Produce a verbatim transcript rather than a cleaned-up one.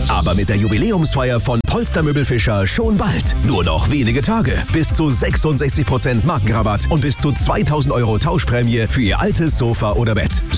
Aber mit der Jubiläumsfeier von Polstermöbel Fischer schon bald. Nur noch wenige Tage. Bis zu sechsundsechzig Prozent Markenrabatt und bis zu zweitausend Euro Tauschprämie für Ihr altes Sofa oder Bett.